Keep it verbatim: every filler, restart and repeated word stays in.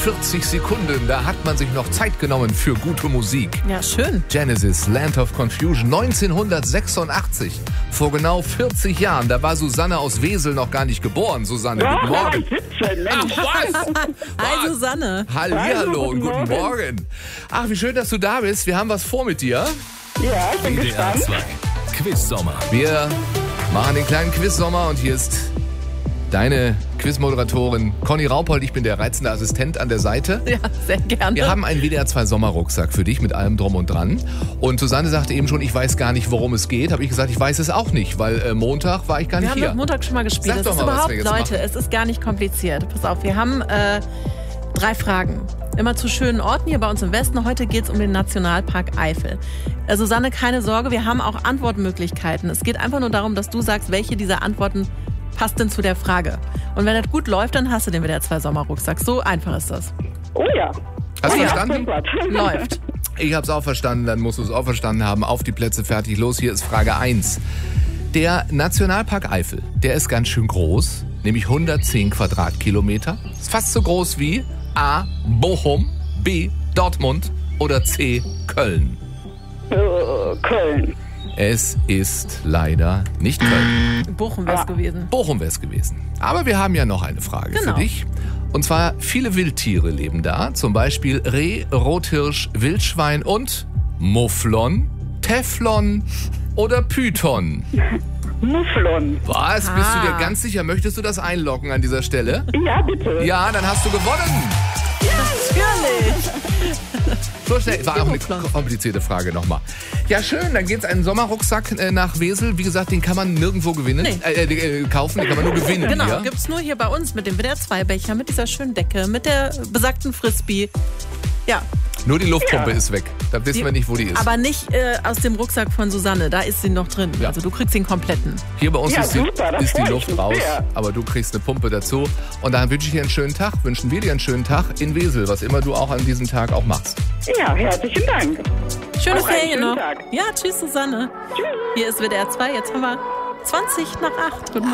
vierzig Sekunden, da hat man sich noch Zeit genommen für gute Musik. Ja, schön. Genesis, Land of Confusion, neunzehnhundertsechsundachtzig. Vor genau vierzig Jahren, da war Susanne aus Wesel noch gar nicht geboren. Susanne, Ja, guten Morgen. siebzehn, Mensch. Ach, was? Hi, Susanne. Hallihallo und Hallo, guten guten Morgen. Ach, wie schön, dass du da bist. Wir haben was vor mit dir. Ja, ich bin W D R gespannt. zwei Quiz-Sommer. Wir machen den kleinen Quiz-Sommer und hier ist deine Quizmoderatorin Conny Raupold. Ich bin der reizende Assistent an der Seite. Ja, sehr gerne. Wir haben einen W D R zwei Sommerrucksack für dich mit allem drum und dran. Und Susanne sagte eben schon, ich weiß gar nicht, worum es geht. Habe ich gesagt, ich weiß es auch nicht, weil äh, Montag war ich gar wir nicht haben hier. doch Montag schon mal gespielt. Sag Es doch ist mal, was überhaupt, wir jetzt Leute, machen. es ist gar nicht kompliziert. Pass auf, wir haben äh, drei Fragen. Immer zu schönen Orten hier bei uns im Westen. Heute geht es um den Nationalpark Eifel. Äh, Susanne, keine Sorge, wir haben auch Antwortmöglichkeiten. Es geht einfach nur darum, dass du sagst, welche dieser Antworten passt denn zu der Frage. Und wenn das gut läuft, dann hast du den W D R zwei Sommerrucksack. So einfach ist das. Oh ja. Hast du oh ja, verstanden? super. Läuft. Ich habe es auch verstanden, dann musst du es auch verstanden haben. Auf die Plätze, fertig, los. Hier ist Frage eins. Der Nationalpark Eifel, der ist ganz schön groß, nämlich hundertzehn Quadratkilometer. Ist fast so groß wie A. Bochum, B. Dortmund oder C. Köln. Äh, Köln. Es ist leider nicht Köln. Bochum wäre es gewesen. Bochum wäre es gewesen. Aber wir haben ja noch eine Frage Genau. für dich. Und zwar, viele Wildtiere leben da. Zum Beispiel Reh, Rothirsch, Wildschwein und Mufflon, Teflon oder Python. Mufflon. Was? Bist du dir Ah. ganz sicher? Möchtest du das einloggen an dieser Stelle? Ja, bitte. Ja, dann hast du gewonnen. Natürlich. So schnell. War auch eine Mufflon. komplizierte Frage nochmal. Ja, schön. Dann geht's einen Sommerrucksack äh, nach Wesel. Wie gesagt, den kann man nirgendwo gewinnen. Nee. Äh, äh, kaufen, den kann man nur gewinnen. Genau, hier. gibt's nur hier bei uns mit dem W D R zwei Becher, mit dieser schönen Decke, mit der besagten Frisbee. Ja, Nur die Luftpumpe Ja. ist weg. Da wissen Die- wir nicht, wo die ist. aber nicht äh, aus dem Rucksack von Susanne, da ist sie noch drin. Ja. Also du kriegst den kompletten. Hier bei uns Ja, ist, die, super, das ist die freut Luft mich raus, sehr. aber du kriegst eine Pumpe dazu. Und dann wünsche ich dir einen schönen Tag, wünschen wir dir einen schönen Tag in Wesel, was immer du auch an diesem Tag auch machst. Ja, herzlichen Dank. Schöne Auch einen Ferien schönen noch. Tag. Ja, tschüss Susanne. Tschüss. Hier ist W D R zwei, jetzt haben wir zwanzig nach acht. Guten